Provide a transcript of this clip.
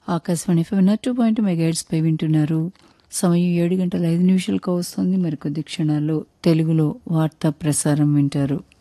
Akashvani FM 2.2 megahertz పై వింటున్నారు. సమయం 7 గంటల 5 నిమిషాలకు వస్తుంది. మరికొద్ది క్షణాల్లో తెలుగులో వార్తా ప్రసారం వింటారు.